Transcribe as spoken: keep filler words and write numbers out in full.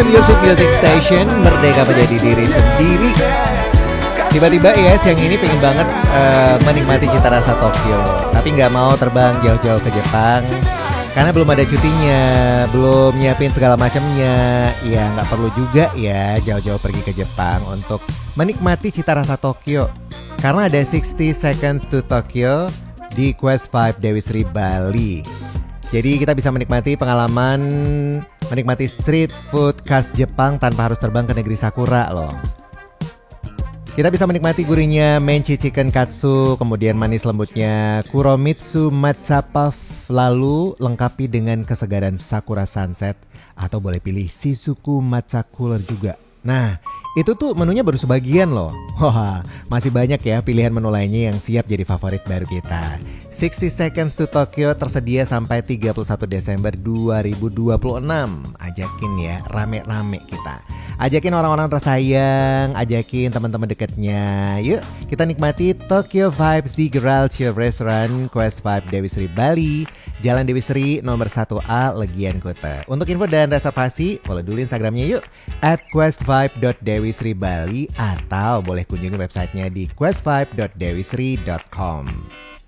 F M Music Music Station, merdeka menjadi diri sendiri. Tiba-tiba ya siang ini pengen banget uh, menikmati cita rasa Tokyo, tapi nggak mau terbang jauh-jauh ke Jepang karena belum ada cutinya, belum nyiapin segala macamnya. Ya nggak perlu juga ya jauh-jauh pergi ke Jepang untuk menikmati cita rasa Tokyo, karena ada sixty seconds to Tokyo di Quest five Dewi Sri Bali. Jadi kita bisa menikmati pengalaman menikmati street food khas Jepang tanpa harus terbang ke negeri Sakura loh. Kita bisa menikmati gurihnya Menchi Chicken Katsu, kemudian manis lembutnya Kuromitsu Matcha Puff, lalu lengkapi dengan kesegaran Sakura Sunset, atau boleh pilih Shizuku Matcha Cooler juga. Nah, itu tuh menunya baru sebagian loh. Wah, masih banyak ya pilihan menu lainnya yang siap jadi favorit baru kita. sixty seconds to Tokyo tersedia sampai tiga puluh satu Desember dua ribu dua puluh enam. Ajakin ya, rame-rame kita. Ajakin orang-orang tersayang, ajakin teman-teman dekatnya. Yuk, kita nikmati Tokyo Vibes di Garage Restaurant Quest five Dewi Sri Bali, Jalan Dewi Sri nomor satu A, Legian Kuta. Untuk info dan reservasi, follow dulu Instagramnya yuk at quest five dot dewi sri bali, atau boleh kunjungi websitenya di quest five dot dewi sri dot com.